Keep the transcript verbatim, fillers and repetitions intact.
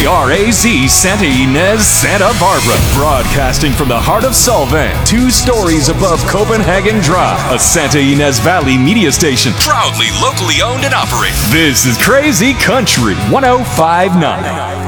K R A Z Santa Ynez, Santa Barbara. Broadcasting from the heart of Solvang, two stories above Copenhagen Drive. A Santa Ynez Valley media station, proudly locally owned and operated. This is Crazy Country one oh five point nine.